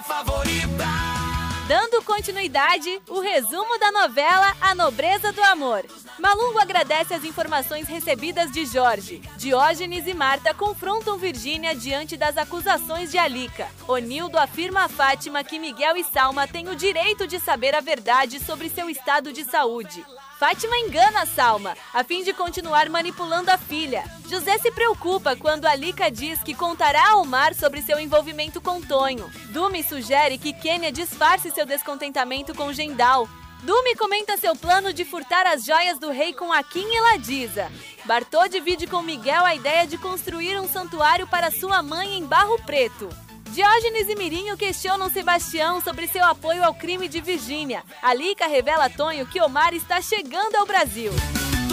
favorita. Dando continuidade, o resumo da novela A Nobreza do Amor. Malungo agradece as informações recebidas de Jorge. Diógenes e Marta confrontam Virgínia diante das acusações de Alica. Onildo afirma a Fátima que Miguel e Salma têm o direito de saber a verdade sobre seu estado de saúde. Fátima engana Salma, a fim de continuar manipulando a filha. José se preocupa quando Alica diz que contará ao Mar sobre seu envolvimento com Tonho. Dumi sugere que Kênia disfarce seu descontentamento com Gendal. Dumi comenta seu plano de furtar as joias do rei com Akin e Ladisa. Bartô divide com Miguel a ideia de construir um santuário para sua mãe em Barro Preto. Diógenes e Mirinho questionam Sebastião sobre seu apoio ao crime de Virgínia. Alica revela a Tonho que Omar está chegando ao Brasil.